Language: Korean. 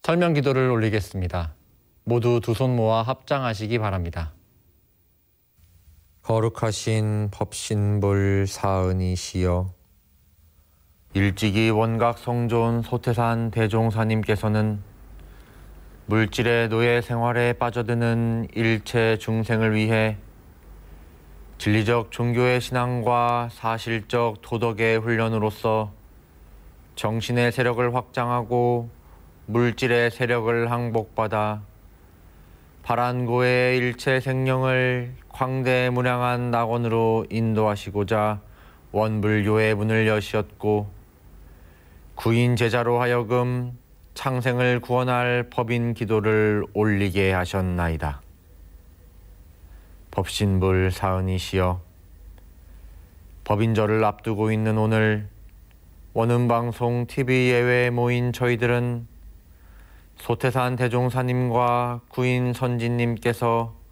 설명 기도를 올리겠습니다. 모두 두 손 모아 합장하시기 바랍니다. 거룩하신 법신불 사은이시여, 일찍이 원각 성존 소태산 대종사님께서는 물질의 노예 생활에 빠져드는 일체 중생을 위해 진리적 종교의 신앙과 사실적 도덕의 훈련으로서 정신의 세력을 확장하고 물질의 세력을 항복받아 파란고의 일체 생령을 광대무량한 낙원으로 인도하시고자 원불교의 문을 여셨고 구인 제자로 하여금 창생을 구원할 법인 기도를 올리게 하셨나이다. 법신불 사은이시여, 법인절을 앞두고 있는 오늘 원음방송 TV 예외에 모인 저희들은 소태산 대종사님과 구인 선진님께서